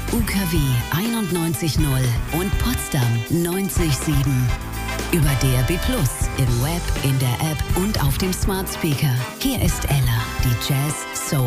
UKW 91.0 und Potsdam 90.7. Über DAB+, im Web, in der App und auf dem Smart Speaker. Hier ist Ella, die Jazz, Soul